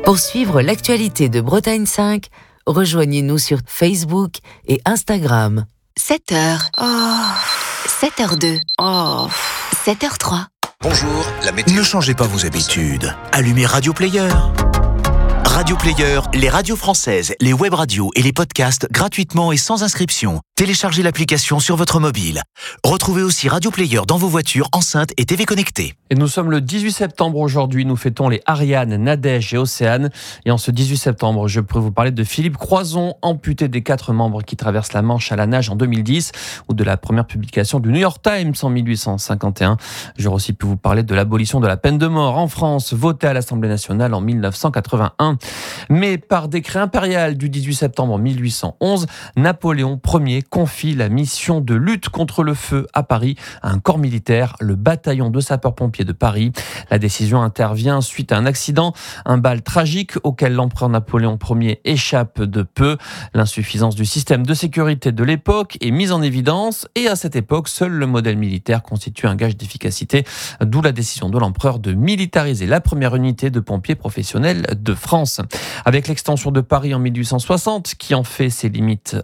Pour suivre l'actualité de Bretagne 5, rejoignez-nous sur Facebook et Instagram. 7h. 7h02. 7h03. Bonjour, la météo. Ne changez pas vos habitudes. Allumez Radio Player. Radio Player, les radios françaises, les web radios et les podcasts gratuitement et sans inscription. Téléchargez l'application sur votre mobile. Retrouvez aussi Radio Player dans vos voitures, enceintes et TV connectées. Et nous sommes le 18 septembre aujourd'hui. Nous fêtons les Ariane, Nadège et Océane. Et en ce 18 septembre, je pourrais vous parler de Philippe Croizon, amputé des 4 membres qui traversent la Manche à la nage en 2010, ou de la première publication du New York Times en 1851. J'aurais aussi pu vous parler de l'abolition de la peine de mort en France, votée à l'Assemblée nationale en 1981. Mais par décret impérial du 18 septembre 1811, Napoléon Ier confie la mission de lutte contre le feu à Paris à un corps militaire, le bataillon de sapeurs-pompiers de Paris. La décision intervient suite à un accident, un bal tragique auquel l'empereur Napoléon Ier échappe de peu. L'insuffisance du système de sécurité de l'époque est mise en évidence et à cette époque, seul le modèle militaire constitue un gage d'efficacité, d'où la décision de l'empereur de militariser la première unité de pompiers professionnels de France. Avec l'extension de Paris en 1860, qui en fait ses limites